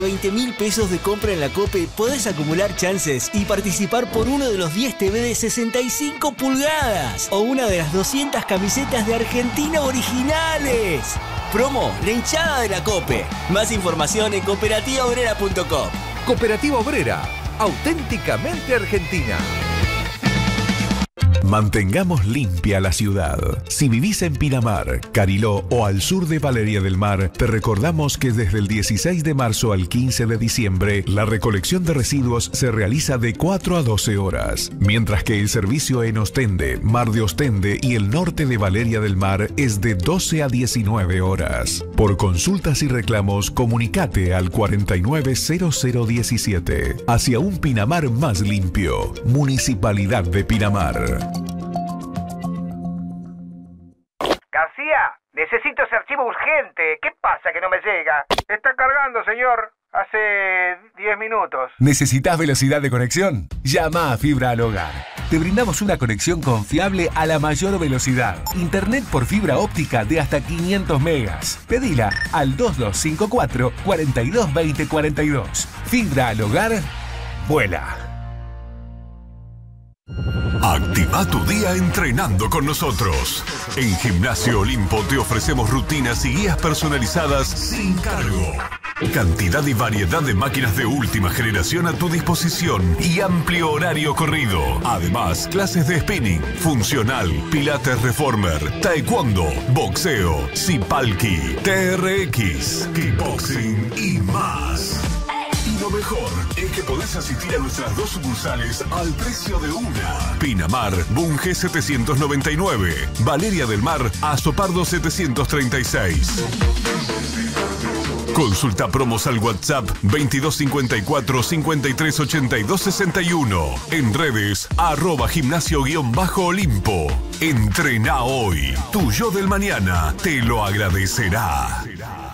20.000 pesos de compra en la COPE podés acumular chances y participar por uno de los 10 TV de 65 pulgadas o una de las 200 camisetas de Argentina originales. Promo La Hinchada de la COPE. Más información en cooperativaobrera.com. Cooperativa Obrera, auténticamente argentina. Mantengamos limpia la ciudad. Si vivís en Pinamar, Cariló o al sur de Valeria del Mar, te recordamos que desde el 16 de marzo al 15 de diciembre, la recolección de residuos se realiza de 4 a 12 horas, mientras que el servicio en Ostende, Mar de Ostende y el norte de Valeria del Mar es de 12 a 19 horas. Por consultas y reclamos, comunicate al 490017. Hacia un Pinamar más limpio. Municipalidad de Pinamar. García, necesito ese archivo urgente. ¿Qué pasa que no me llega? Está cargando, señor. Hace 10 minutos. ¿Necesitas velocidad de conexión? Llama a Fibra al Hogar. Te brindamos una conexión confiable a la mayor velocidad. Internet por fibra óptica de hasta 500 megas. Pedila al 2254 4220 42. Fibra al Hogar, vuela. Activa tu día entrenando con nosotros. En Gimnasio Olimpo te ofrecemos rutinas y guías personalizadas sin cargo. Cantidad y variedad de máquinas de última generación a tu disposición y amplio horario corrido. Además, clases de spinning, funcional, pilates reformer, taekwondo, boxeo, zipalki, TRX, kickboxing y más. Y lo mejor es que podés asistir a nuestras 2 sucursales al precio de una. Pinamar, Bunge 799. Valeria del Mar, Azopardo 736. Consulta promos al WhatsApp 2254 5382 61. En redes, @gimnasio_Olimpo. Entrená hoy. Tu yo del mañana te lo agradecerá.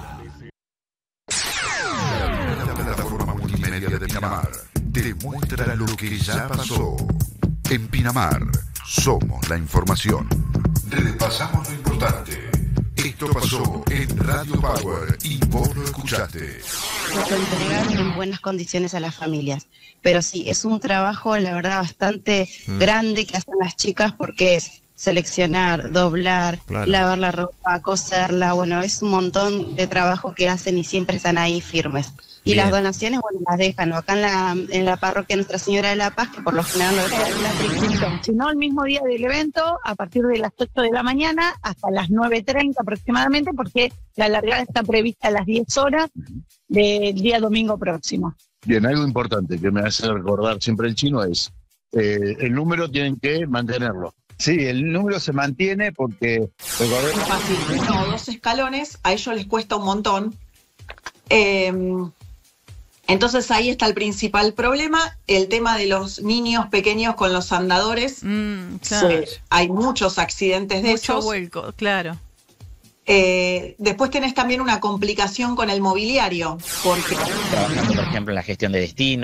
De Pinamar te muestra lo que ya pasó. En Pinamar somos la información. Repasamos lo importante. Esto pasó en Radio Power y vos lo escuchaste. Lo entregaron en buenas condiciones a las familias. Pero sí, es un trabajo, la verdad, bastante grande que hacen las chicas porque es seleccionar, doblar, lavar la ropa, coserla. Bueno, es un montón de trabajo que hacen y siempre están ahí firmes. Y las donaciones, bueno, las dejan acá en la parroquia Nuestra Señora de la Paz, que por lo general lo dejan en la prescripción. Si no, el mismo día del evento, a partir de las 8 de la mañana hasta las 9:30 aproximadamente, porque la largada está prevista a las 10 horas del día domingo próximo. Bien, algo importante que me hace recordar siempre el chino es, el número tienen que mantenerlo. Sí, el número se mantiene porque... Es fácil, 1 o 2 escalones, a ellos les cuesta un montón. Entonces ahí está el principal problema, el tema de los niños pequeños con los andadores. Claro. Hay muchos accidentes de esos. Mucho vuelco, claro. Después tenés también una complicación con el mobiliario, porque... Trabajando, por ejemplo, en la gestión de destino.